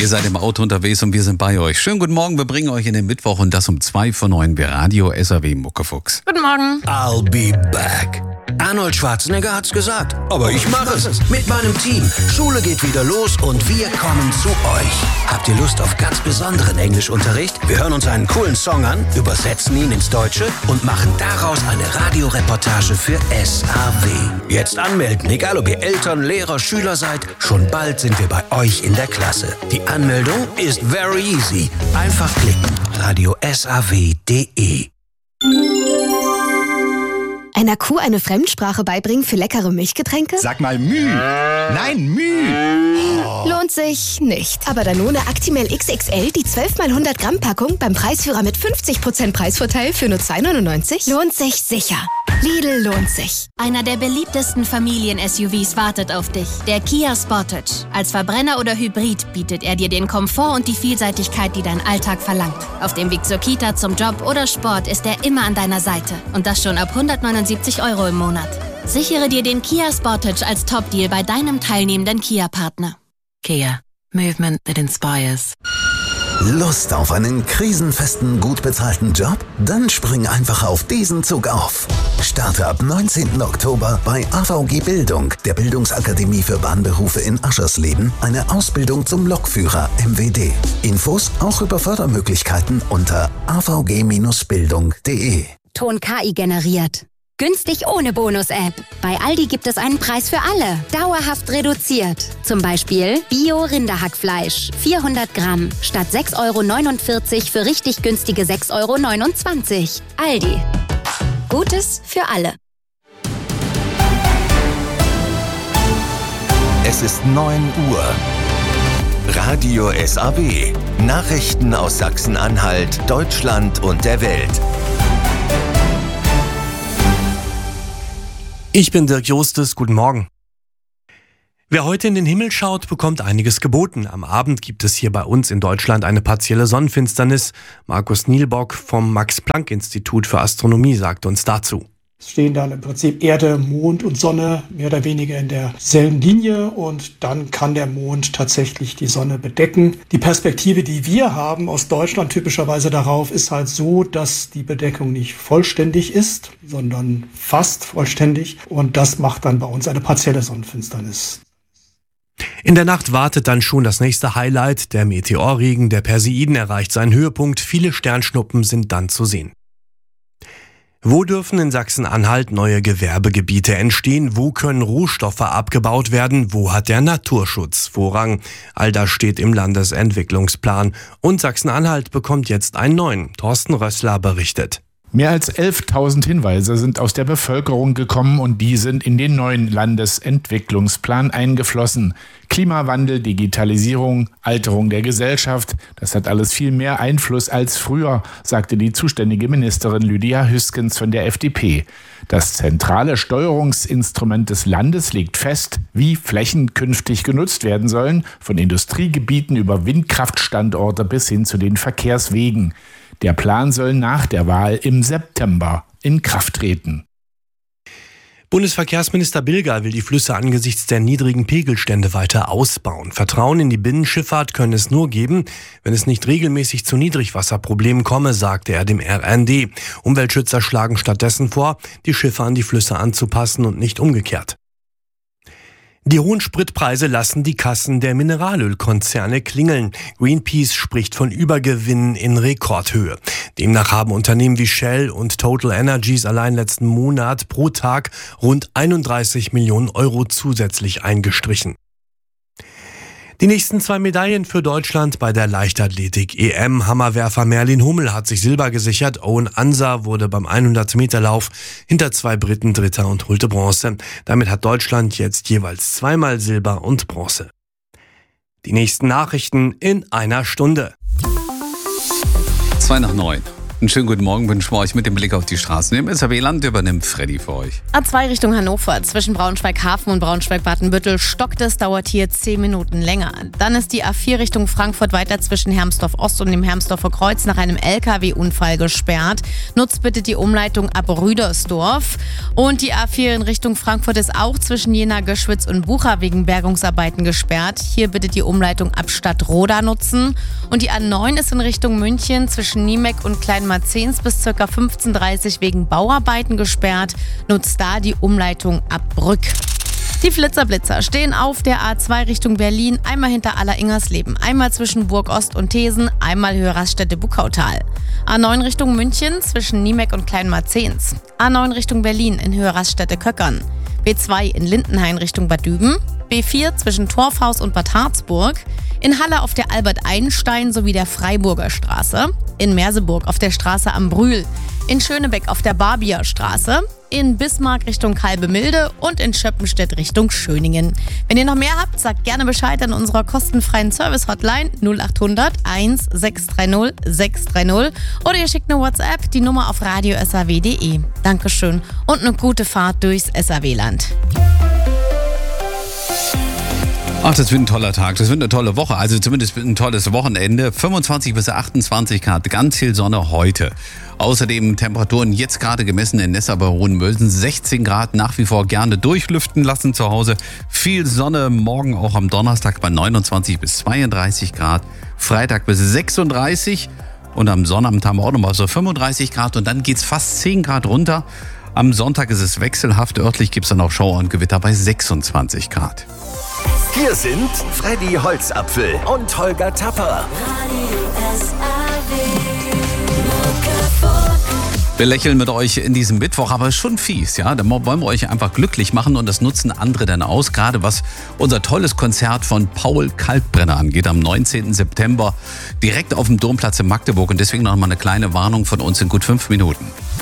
Ihr seid im Auto unterwegs und wir sind bei euch. Schönen guten Morgen, wir bringen euch in den Mittwoch und das um 2:09 bei Radio SAW Muckefuchs. Guten Morgen. I'll be back. Arnold Schwarzenegger hat's gesagt. Aber ich mache es. Mit meinem Team. Schule geht wieder los und wir kommen zu euch. Habt ihr Lust auf ganz besonderen Englischunterricht? Wir hören uns einen coolen Song an, übersetzen ihn ins Deutsche und machen daraus eine Radioreportage für SAW. Jetzt anmelden, egal ob ihr Eltern, Lehrer, Schüler seid. Schon bald sind wir bei euch in der Klasse. Die Anmeldung ist very easy. Einfach klicken. radiosaw.de. Einer Kuh eine Fremdsprache beibringen für leckere Milchgetränke? Sag mal Müh. Nein, Müh. Lohnt sich nicht. Aber Danone Actimel XXL, die 12x100 Gramm Packung beim Preisführer mit 50% Preisvorteil für nur 2,99? Lohnt sich sicher. Lidl lohnt sich. Einer der beliebtesten Familien-SUVs wartet auf dich. Der Kia Sportage. Als Verbrenner oder Hybrid bietet er dir den Komfort und die Vielseitigkeit, die dein Alltag verlangt. Auf dem Weg zur Kita, zum Job oder Sport ist er immer an deiner Seite. Und das schon ab 179 € im Monat. Sichere dir den Kia Sportage als Top-Deal bei deinem teilnehmenden Kia-Partner. Kia. Movement that inspires. Lust auf einen krisenfesten, gut bezahlten Job? Dann spring einfach auf diesen Zug auf. Starte ab 19. Oktober bei AVG Bildung, der Bildungsakademie für Bahnberufe in Aschersleben, eine Ausbildung zum Lokführer MWD. Infos auch über Fördermöglichkeiten unter avg-bildung.de. Ton KI generiert. Günstig ohne Bonus-App. Bei Aldi gibt es einen Preis für alle. Dauerhaft reduziert. Zum Beispiel Bio-Rinderhackfleisch. 400 Gramm. Statt 6,49 € für richtig günstige 6,29 €. Aldi. Gutes für alle. Es ist 9 Uhr. Radio SAW. Nachrichten aus Sachsen-Anhalt, Deutschland und der Welt. Ich bin Dirk Jostes, guten Morgen. Wer heute in den Himmel schaut, bekommt einiges geboten. Am Abend gibt es hier bei uns in Deutschland eine partielle Sonnenfinsternis. Markus Nielbock vom Max-Planck-Institut für Astronomie sagt uns dazu. Es stehen dann im Prinzip Erde, Mond und Sonne mehr oder weniger in derselben Linie und dann kann der Mond tatsächlich die Sonne bedecken. Die Perspektive, die wir haben aus Deutschland typischerweise darauf, ist halt so, dass die Bedeckung nicht vollständig ist, sondern fast vollständig und das macht dann bei uns eine partielle Sonnenfinsternis. In der Nacht wartet dann schon das nächste Highlight. Der Meteorregen der Perseiden erreicht seinen Höhepunkt. Viele Sternschnuppen sind dann zu sehen. Wo dürfen in Sachsen-Anhalt neue Gewerbegebiete entstehen? Wo können Rohstoffe abgebaut werden? Wo hat der Naturschutz Vorrang? All das steht im Landesentwicklungsplan. Und Sachsen-Anhalt bekommt jetzt einen neuen. Thorsten Rössler berichtet. Mehr als 11.000 Hinweise sind aus der Bevölkerung gekommen und die sind in den neuen Landesentwicklungsplan eingeflossen. Klimawandel, Digitalisierung, Alterung der Gesellschaft, das hat alles viel mehr Einfluss als früher, sagte die zuständige Ministerin Lydia Hüskens von der FDP. Das zentrale Steuerungsinstrument des Landes legt fest, wie Flächen künftig genutzt werden sollen, von Industriegebieten über Windkraftstandorte bis hin zu den Verkehrswegen. Der Plan soll nach der Wahl im September in Kraft treten. Bundesverkehrsminister Bilger will die Flüsse angesichts der niedrigen Pegelstände weiter ausbauen. Vertrauen in die Binnenschifffahrt könne es nur geben, wenn es nicht regelmäßig zu Niedrigwasserproblemen komme, sagte er dem RND. Umweltschützer schlagen stattdessen vor, die Schiffe an die Flüsse anzupassen und nicht umgekehrt. Die hohen Spritpreise lassen die Kassen der Mineralölkonzerne klingeln. Greenpeace spricht von Übergewinnen in Rekordhöhe. Demnach haben Unternehmen wie Shell und Total Energies allein letzten Monat pro Tag rund 31 Millionen € zusätzlich eingestrichen. Die nächsten 2 Medaillen für Deutschland bei der Leichtathletik-EM. Hammerwerfer Merlin Hummel hat sich Silber gesichert. Owen Ansa wurde beim 100-Meter-Lauf hinter 2 Briten Dritter und holte Bronze. Damit hat Deutschland jetzt jeweils 2-mal Silber und Bronze. Die nächsten Nachrichten in einer Stunde. 2:09. Einen schönen guten Morgen wünschen wir euch mit dem Blick auf die Straßen. Im SAW-Land übernimmt Freddy für euch. A2 Richtung Hannover, zwischen Braunschweig-Hafen und Braunschweig-Badenbüttel stockt es, dauert hier 10 Minuten länger. Dann ist die A4 Richtung Frankfurt weiter zwischen Hermsdorf-Ost und dem Hermsdorfer Kreuz nach einem LKW-Unfall gesperrt. Nutzt bitte die Umleitung ab Rüdersdorf. Und die A4 in Richtung Frankfurt ist auch zwischen Jena, Göschwitz und Bucha wegen Bergungsarbeiten gesperrt. Hier bitte die Umleitung ab Stadtroda nutzen. Und die A9 ist in Richtung München zwischen Niemek und Kleinmarzens bis ca. 15:30 wegen Bauarbeiten gesperrt. Nutzt da die Umleitung ab Brück. Die Flitzer-Blitzer stehen auf der A2 Richtung Berlin, einmal hinter Aller-Ingersleben, einmal zwischen Burg Ost und Thesen, einmal Höhe Raststätte-Buckautal. A9 Richtung München zwischen Niemek und Kleinmarzens. A9 Richtung Berlin in Höhe Raststätte-Köckern. B2 in Lindenhain Richtung Bad Düben. B4 zwischen Torfhaus und Bad Harzburg. In Halle auf der Albert-Einstein sowie der Freiburger Straße. In Merseburg auf der Straße am Brühl. In Schönebeck auf der Barbier Straße. In Bismarck Richtung Kalbemilde und in Schöppenstedt Richtung Schöningen. Wenn ihr noch mehr habt, sagt gerne Bescheid an unserer kostenfreien Service-Hotline 0800 1630 630 oder ihr schickt eine WhatsApp, die Nummer auf radio.saw.de. Dankeschön und eine gute Fahrt durchs SAW-Land. Ach, das wird ein toller Tag, das wird eine tolle Woche, also zumindest ein tolles Wochenende. 25 bis 28 Grad, ganz viel Sonne heute. Außerdem Temperaturen jetzt gerade gemessen in Nessa bei Hohenmölsen, 16 Grad, nach wie vor gerne durchlüften lassen zu Hause. Viel Sonne, morgen auch am Donnerstag bei 29 bis 32 Grad, Freitag bis 36 und am Sonnabend haben wir auch nochmal so 35 Grad und dann geht's fast 10 Grad runter. Am Sonntag ist es wechselhaft, örtlich gibt's dann auch Schauer und Gewitter bei 26 Grad. Hier sind Freddy Holzapfel und Holger Tapper. Wir lächeln mit euch in diesem Mittwoch, aber schon fies, ja. Da wollen wir euch einfach glücklich machen und das nutzen andere dann aus. Gerade was unser tolles Konzert von Paul Kalkbrenner angeht, am 19. September direkt auf dem Domplatz in Magdeburg. Und deswegen noch mal eine kleine Warnung von uns in gut 5 Minuten.